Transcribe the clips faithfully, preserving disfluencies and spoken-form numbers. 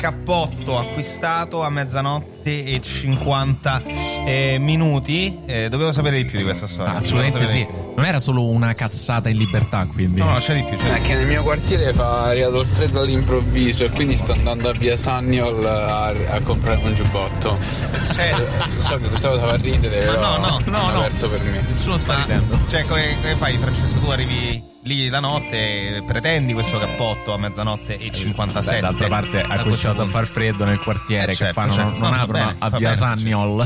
cappotto acquistato a mezzanotte e cinquanta eh, minuti. Eh, dovevo sapere di più di questa storia. Ah, assolutamente sì. Non era solo una cazzata in libertà, quindi. No, no, c'è di più. C'è È di più. che nel mio quartiere fa arrivato il freddo all'improvviso e quindi sto andando a via Sanniol a, a comprare un giubbotto. C'è... So che questa cosa fa ridere, però no, no, no, è no. aperto per me. Nessuno sta Ma, ridendo. cioè, come, come fai, Francesco? Tu arrivi lì la notte e pretendi questo cappotto a mezzanotte e cinquantasette. Beh, d'altra parte ha cominciato a far freddo nel quartiere, Eh, certo, che fanno, certo. non, non No, va aprono bene, a va via bene, Sanniol.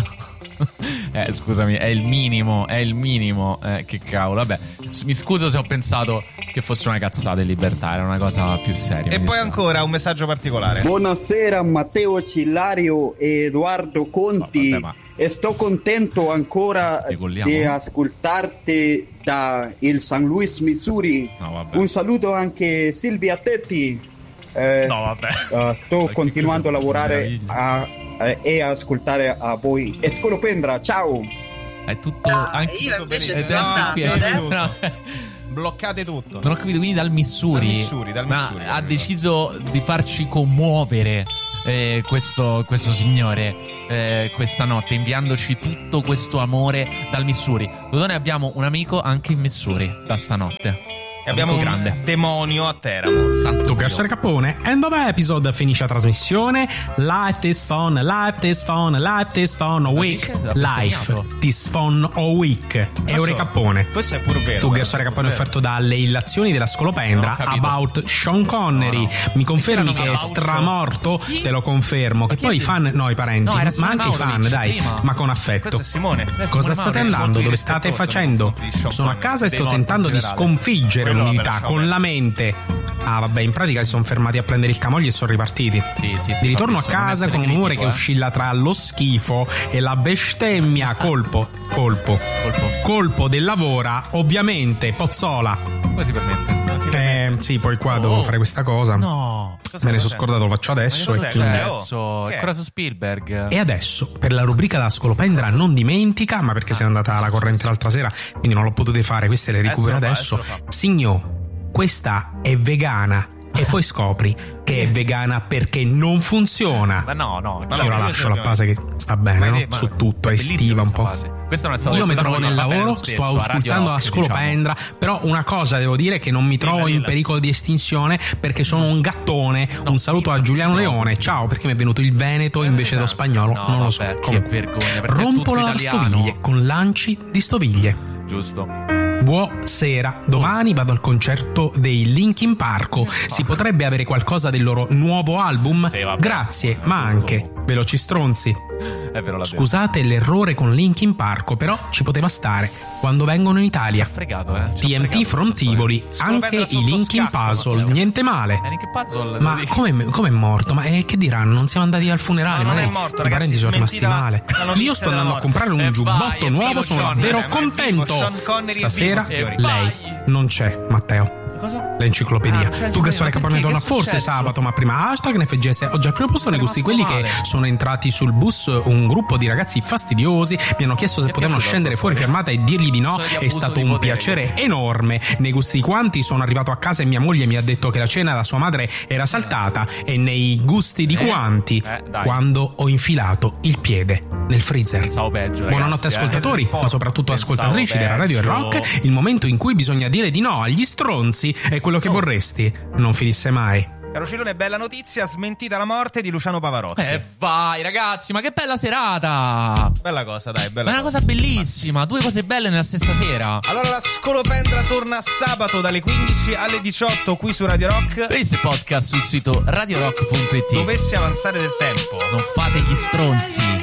Eh, scusami, è il minimo, è il minimo. Eh, che cavolo, vabbè. Mi scuso se ho pensato che fosse una cazzata in libertà, era una cosa più seria. E mi poi dispiace. ancora un messaggio particolare. Buonasera Matteo Cillario e Edoardo Conti. No, vabbè, ma- E sto contento ancora Decolliamo? di ascoltarti da il San Luis, Missouri. No, vabbè. Un saluto anche Silvia Tetti. Eh, No, vabbè. eh, sto Che continuando a cosa lavorare meraviglia. a, eh, e a ascoltare a voi. E Scolopendra, ciao! È tutto Ah, anche io tutto invece benissimo. sono Ed è anche andata, qui- eh. no. Bloccate tutto. Non ho capito, quindi dal Missouri, Dal Missouri, dal ma Missouri, ha proprio. deciso di farci commuovere eh, questo, questo signore eh, questa notte, inviandoci tutto questo amore dal Missouri. Dove noi abbiamo un amico anche in Missouri da stanotte. E abbiamo un Amico grande. demonio a Teramo. Santo Tu Dio. Gaspare Capone, end of episode, finisce la trasmissione. Life is fun, life is fun, life is fun, a week. dice? L'ha Life bestemmiato. is fun, a week. Eure Cappone. Questo è pur vero. Tu guarda, Gaspare è pur Cappone vero. offerto dalle illazioni della Scolopendra Non ho capito. about Sean Connery. No, no. Mi confermi Perché che è erano about stramorto? Chi? Te lo confermo. Che chi poi i è? fan, no, i parenti, No, era ma Simone anche i fan, Maurovic, dai, prima. ma con affetto. Questo è Simone. Eh, Cosa Simone state Maurovic, andando? Dove molto state rispettoso facendo? nei confronti di Sean Sono a Connery. casa e sto Dei morti tentando in di generale. sconfiggere Quello vabbè, l'unità lasciamo con la mente. Ah, vabbè, in pratica si sono fermati a prendere il camogli e sono ripartiti. Sì, sì, sì, Di ritorno a Fabrizio, non casa essere con un umore critico, che eh. oscilla tra lo schifo e la bestemmia. Colpo, colpo, Colpo. colpo del lavora, ovviamente. Pozzola. Come si permette? Non ti Eh, sì, poi qua Oh. devo fare questa cosa. No. Me ne sono scordato, lo faccio adesso. Ma E che quindi- cos'è? Adesso Oh. è Che è? ancora su Spielberg. E adesso, per la rubrica da Scolopendra, non dimentica, ma perché se n'è andata la corrente l'altra sera, quindi non l'ho potute fare, queste le recupero Adesso adesso. lo fa, adesso Signor, questa è vegana. E poi scopri che è vegana perché non funziona. Ma no, no. Ma Io la no, lascio io la base che sta bene, Ma no? è- ma- Su tutto, è Bellissima estiva un questa po'. fase. Questo non è stato Io mi detto da trovo noi, nel ma va bene lavoro, lo stesso, sto a Radio ascoltando Rock, a Scolopendra, però una cosa devo dire che non mi trovo Dilla, in dilla. pericolo di estinzione perché sono un gattone. No, un saluto a io- Giuliano no. Leone, ciao, perché mi è venuto il Veneto invece dello spagnolo, No, non lo so. vabbè, che Comunque. vergogna, perché è Rompo tutto la italiano. lavastoviglie con lanci di stoviglie. Giusto. Buonasera, domani vado al concerto dei Linkin Park. Si potrebbe avere qualcosa del loro nuovo album? Sì, vabbè. Grazie, ma anche veloci stronzi. È vero, la Scusate l'errore con Linkin Park, però ci poteva stare quando vengono in Ci Italia. ha fregato, eh. Ci T ha M T fregato from questa storia. Tivoli, anche sotto i Linkin schiaffo, Puzzle, Matteo. niente male. Eh, Linkin Puzzle, Ma lo dico. come come è morto? Ma eh, che diranno? Non siamo andati al funerale? No, non magari è morto, i ragazzi, parenti sono rimasti smentita male. la notizia Io sto della andando a morte. comprare un Eh, giubbotto vai, è nuovo, vivo sono Sean, davvero eh, ma è vivo, contento. Sean Connery è Stasera vivo, signori. lei Vai. non c'è, Matteo. Cosa? L'enciclopedia. Ah, c'è Tu che storia l'enciclopedia, Capone perché? donna Che è forse successo? sabato, ma prima hashtag N F G S. Oggi al primo posto nei gusti quelli rimasto che male. sono entrati sul bus, un gruppo di ragazzi fastidiosi, mi hanno chiesto se Mi è potevano piaciuta scendere sta fuori storia. fermata e dirgli di no. Sono di È abuso stato di un potere. piacere enorme. Nei gusti quanti sono arrivato a casa e mia moglie mi ha detto che la cena da sua madre era saltata, e nei gusti di Eh, quanti eh, dai. quando ho infilato il piede nel freezer. Pensavo peggio, ragazzi, Buonanotte eh. ascoltatori, ma soprattutto Pensavo ascoltatrici della Radio e peggio. Rock. Il momento in cui bisogna dire di no agli stronzi è quello che Oh. vorresti non finisse mai. Caro Filone, bella notizia, smentita la morte di Luciano Pavarotti. Eh vai ragazzi, ma che bella serata. Bella cosa, dai, Ma bella è una cosa bellissima. Due cose belle nella stessa sera. Allora la Scolopendra torna sabato dalle quindici alle diciotto qui su Radio Rock. Questo è podcast sul sito radio rock punto it. Dovesse avanzare del tempo, Non fate gli stronzi.